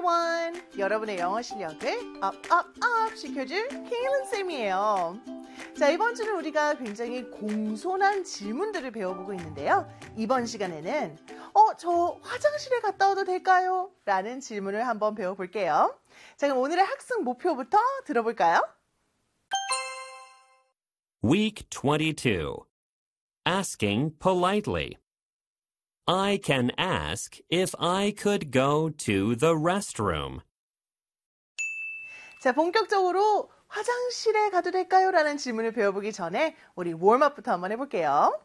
everyone! 여러분의 영어 실력을 업 시켜줄 케일린 쌤이에요. 자, 이번 주는 우리가 굉장히 공손한 질문들을 배워보고 있는데요. 이번 시간에는 저 화장실에 갔다 와도 될까요? 라는 질문을 한번 배워볼게요. 자, 그럼 오늘의 학습 목표부터 들어볼까요? Week 22. Asking politely. I can ask if I could go to the restroom. 자, 본격적으로 화장실에 가도 될까요? 라는 질문을 배워보기 전에 우리 웜업부터 한번 해볼게요.